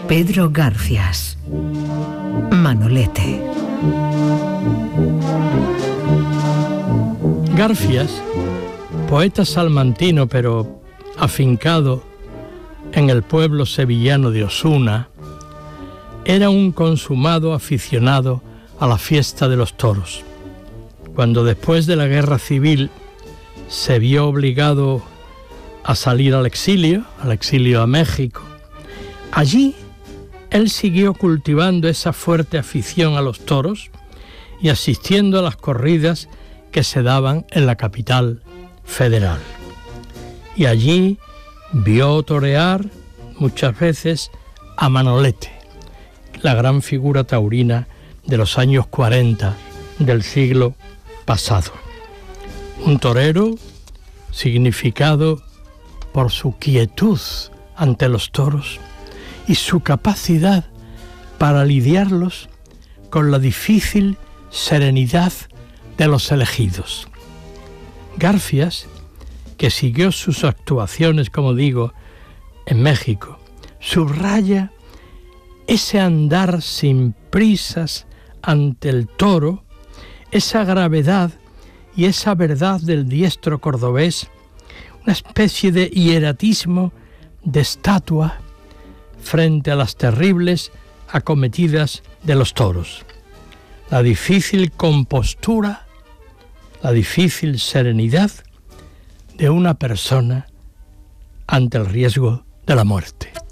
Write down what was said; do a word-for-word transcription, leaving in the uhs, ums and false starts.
Pedro Garfias. Manolete. Garfias, poeta salmantino pero afincado en el pueblo sevillano de Osuna, era un consumado aficionado a la fiesta de los toros. Cuando después de la guerra civil se vio obligado a salir al exilio, al exilio a México, allí él siguió cultivando esa fuerte afición a los toros y asistiendo a las corridas que se daban en la capital federal. Y allí vio torear muchas veces a Manolete, la gran figura taurina de los años cuarenta del siglo pasado. Un torero significado por su quietud ante los toros y su capacidad para lidiarlos con la difícil serenidad de los elegidos. Garfias, que siguió sus actuaciones, como digo, en México, subraya ese andar sin prisas ante el toro, esa gravedad y esa verdad del diestro cordobés, una especie de hieratismo de estatua frente a las terribles acometidas de los toros. La difícil compostura, la difícil serenidad de una persona ante el riesgo de la muerte.